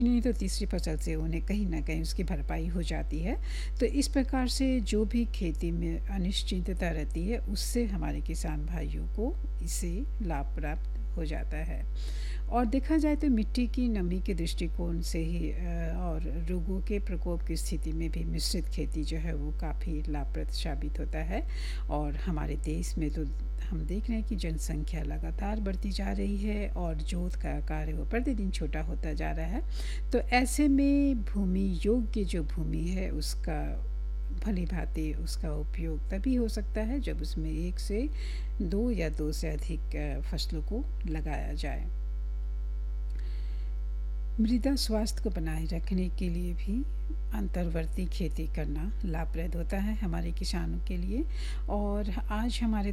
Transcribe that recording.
नहीं तो तीसरी फसल से उन्हें कहीं न कहीं उसकी भरपाई हो जाती है। तो इस प्रकार से जो भी खेती में अनिश्चितता रहती है, उससे हमारे किसान भाइयों को इससे लाभ प्राप्त हो जाता है। और देखा जाए तो मिट्टी की नमी के दृष्टिकोण से ही और रोगों के प्रकोप की स्थिति में भी मिश्रित खेती जो है वो काफ़ी लाभप्रद साबित होता है। और हमारे देश में तो हम देख रहे हैं कि जनसंख्या लगातार बढ़ती जा रही है और जोत का कार्य वो प्रतिदिन छोटा होता जा रहा है। तो ऐसे में भूमि योग्य जो भूमि है उसका भली भांति उसका उपयोग तभी हो सकता है जब उसमें 1 से 2 या 2 से अधिक फसलों को लगाया जाए। मृदा स्वास्थ्य को बनाए रखने के लिए भी अंतर्वर्ती खेती करना लाभप्रद होता है हमारे किसानों के लिए। और आज हमारे